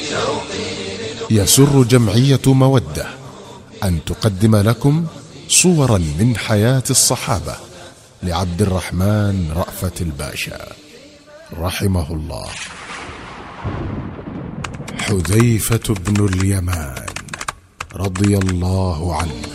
يسر جمعية مودة أن تقدم لكم صورا من حياة الصحابة لعبد الرحمن رأفت الباشا رحمه الله. حذيفة بن اليمان رضي الله عنه